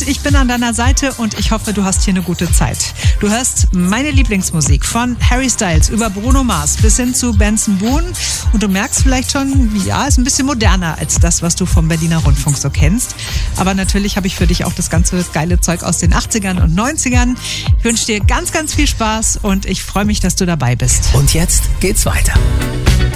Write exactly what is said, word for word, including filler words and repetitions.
ich bin an deiner Seite und ich hoffe, du hast hier eine gute Zeit. Du hörst meine Lieblingsmusik von Harry Styles über Bruno Mars bis hin zu Benson Boone und du merkst vielleicht schon, ja, ist ein bisschen moderner als das, was du vom Berliner Rundfunk so kennst. Aber natürlich habe ich für dich auch das ganze geile Zeug aus den achtzigern und neunzigern. Ich wünsche dir ganz, ganz viel Spaß und ich freue mich, dass du dabei bist. Und jetzt geht's weiter.